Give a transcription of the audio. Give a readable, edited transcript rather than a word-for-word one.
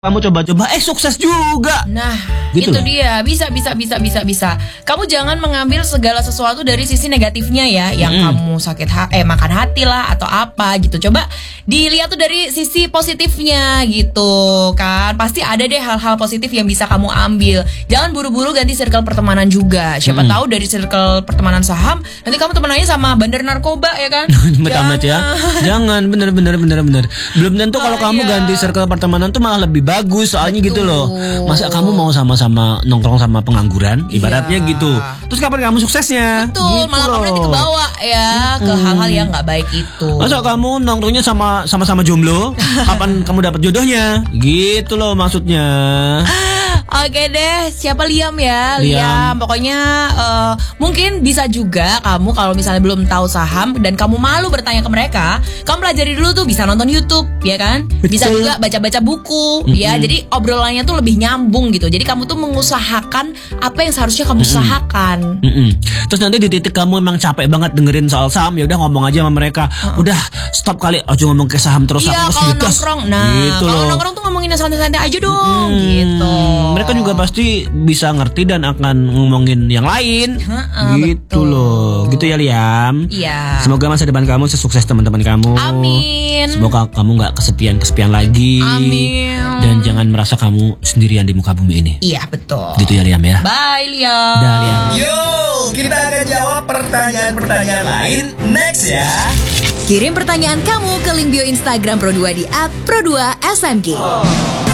Kamu coba-coba, sukses juga. Nah, Gitu itu loh. dia. Bisa. Kamu jangan mengambil segala sesuatu dari sisi negatifnya ya. Yang kamu makan hati lah atau apa gitu. Coba dilihat tuh dari sisi positifnya gitu kan. Pasti ada deh hal-hal positif yang bisa kamu ambil. Jangan buru-buru ganti circle pertemanan juga. Siapa tahu dari circle pertemanan saham nanti kamu temenannya sama bandar narkoba ya kan. Amit-amit ya. Jangan, bener. Belum tentu kalau kamu ganti circle pertemanan tuh malah lebih bagus. Soalnya gitu loh. Masa kamu mau sama-sama nongkrong sama pengangguran, ibaratnya gitu. Terus kapan kamu suksesnya? Betul, Gitu malah kamu nanti loh. kebawa ya ke hal-hal yang nggak baik itu. Masa kamu nongkrongnya sama-sama jomblo? Kapan kamu dapat jodohnya? Gitu loh maksudnya. Oke deh, siapa Liam ya? Liam. Pokoknya mungkin bisa juga kamu kalau misalnya belum tahu saham dan kamu malu bertanya ke mereka, kamu pelajari dulu tuh, bisa nonton YouTube, ya kan? Bisa Betul. juga baca-baca buku, ya. Jadi obrolannya tuh lebih nyambung gitu. Jadi kamu tuh mengusahakan apa yang seharusnya kamu usahakan. Terus nanti di titik kamu emang capek banget dengerin soal saham, ya udah ngomong aja sama mereka. Udah stop kali, aja ngomong ke saham terus. Iya, aku kalau gas. nongkrong, nah Gitu kalau loh. nongkrong tuh ngomongin yang santai-santai aja dong, gitu. Mereka juga pasti bisa ngerti dan akan ngomongin yang lain. Gitu betul. loh. Gitu ya Liam. Iya. Semoga masa depan kamu sesukses teman-teman kamu. Amin. Semoga kamu gak kesepian lagi. Amin. Dan jangan merasa kamu sendirian di muka bumi ini. Iya, betul. Gitu ya Liam ya. Bye, Liam. Dah Liam. Yo, kita akan jawab pertanyaan-pertanyaan lain next ya. Kirim pertanyaan kamu ke link bio Instagram Pro2 di @pro2smg.